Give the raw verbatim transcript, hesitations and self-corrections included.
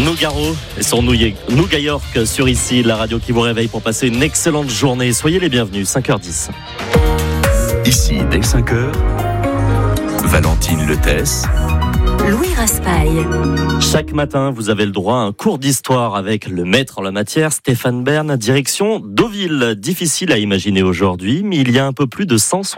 Nougaro et son Nougat York sur ici, la radio qui vous réveille pour passer une excellente journée. Soyez les bienvenus, cinq heures dix. Ici, dès cinq heures, Valentine Letès, Louis Raspail. Chaque matin, vous avez le droit à un cours d'histoire avec le maître en la matière, Stéphane Bern, direction Deauville. Difficile à imaginer aujourd'hui, mais il y a un peu plus de cent